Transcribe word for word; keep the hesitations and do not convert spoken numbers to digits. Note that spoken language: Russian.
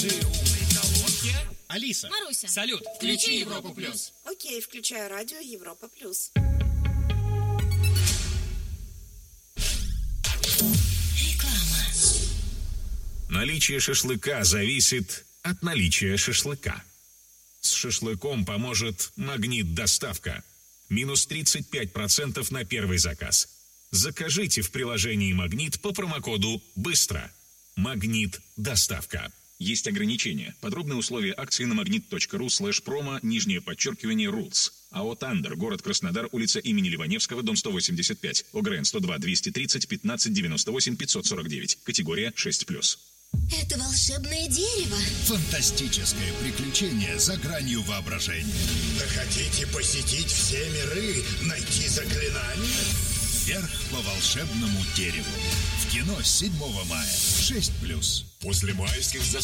наши умные колонки. Алиса. Маруся. Салют. Включи Европу плюс. Окей, включаю радио Европа плюс. Реклама. Наличие шашлыка зависит от наличия шашлыка. С шашлыком поможет «Магнит Доставка». Минус тридцать пять процентов на первый заказ. Закажите в приложении «Магнит» по промокоду «Быстро». «Магнит Доставка». Есть ограничения. Подробные условия акции на магнит.ру слэш промо, нижнее подчеркивание, rules. АО «Тандер», город Краснодар, улица имени Ливаневского, дом сто восемьдесят пять, ОГРН сто два двести тридцать пятнадцать девяносто восемь пятьсот сорок девять, категория шесть плюс. Это волшебное дерево. Фантастическое приключение за гранью воображения. Хотите посетить все миры, найти заклинания? Вверх по волшебному дереву. В кино с седьмого мая. шесть плюс. После майских застольев